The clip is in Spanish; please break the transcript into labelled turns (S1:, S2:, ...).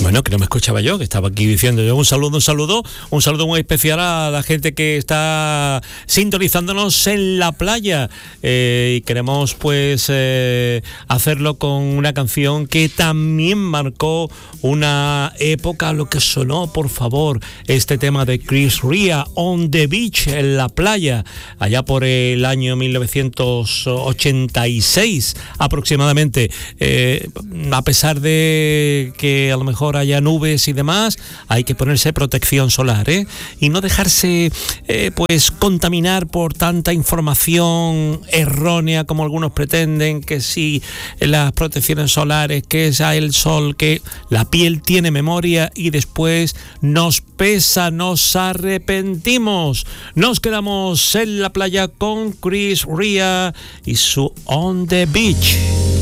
S1: Bueno, que no me escuchaba yo, que estaba aquí diciendo yo un saludo muy especial a la gente que está sintonizándonos en la playa, y queremos pues hacerlo con una canción que también marcó una época. Lo que sonó, por favor, este tema de Chris Rea, On the Beach, en la playa, allá por el año 1986 aproximadamente. A pesar de que a lo mejor haya nubes y demás, hay que ponerse protección solar, y no dejarse pues contaminar por tanta información errónea como algunos pretenden, que si las protecciones solares, que es el sol, que la piel tiene memoria y después nos pesa, nos arrepentimos. Nos quedamos en la playa con Chris Rea y su On the Beach.